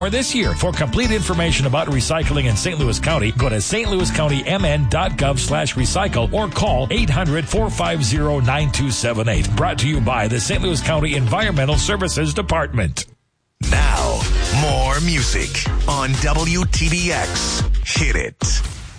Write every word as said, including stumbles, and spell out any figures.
this year. For complete information about recycling in Saint Louis County, go to st louis county m n dot gov slash recycle or call eight hundred, four five zero, nine two seven eight. Brought to you by the Saint Louis County Environmental Services Department. Now, more music on W T B X. Hit it.